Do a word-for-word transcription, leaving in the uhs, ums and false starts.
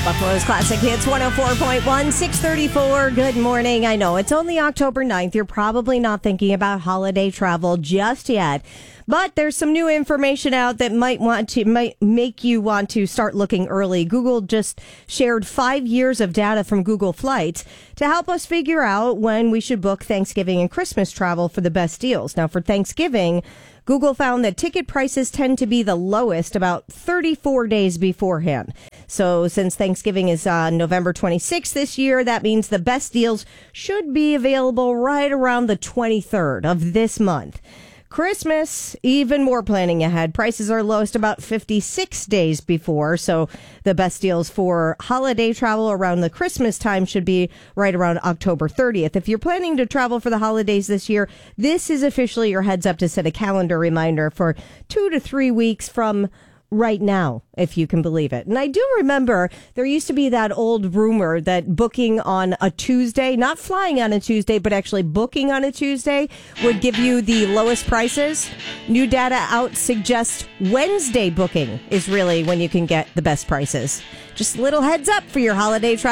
Buffalo's Classic Hits one oh four point one, six thirty-four. Good morning. I know it's only October ninth. You're probably not thinking about holiday travel just yet. But there's some new information out that might want to might make you want to start looking early. Google just shared five years of data from Google Flights to help us figure out when we should book Thanksgiving and Christmas travel for the best deals. Now, for Thanksgiving, Google found that ticket prices tend to be the lowest about thirty-four days beforehand. So since Thanksgiving is on November twenty-sixth this year, that means the best deals should be available right around the twenty-third of this month. Christmas, even more planning ahead. Prices are lowest about fifty-six days before, so the best deals for holiday travel around the Christmas time should be right around October thirtieth. If you're planning to travel for the holidays this year, this is officially your heads up to set a calendar reminder for two to three weeks from right now, if you can believe it. And I do remember there used to be that old rumor that booking on a Tuesday, not flying on a Tuesday, but actually booking on a Tuesday would give you the lowest prices. New data out suggests Wednesday booking is really when you can get the best prices. Just a little heads up for your holiday travel.